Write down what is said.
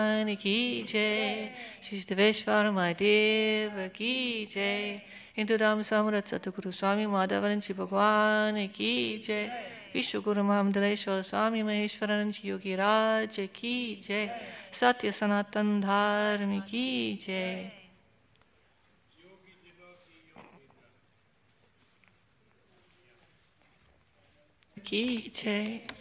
की जय, श्री देवेश्वर महादेव की जय, हिंदू धाम समृद्ध सतगुरु स्वामी माधवानंद जी भगवान की जय, विश्व गुरु महामंडलेश्वर स्वामी महेश्वरानंद जी योगी राज की जय, सत्य सनातन धर्म की जय। की जय।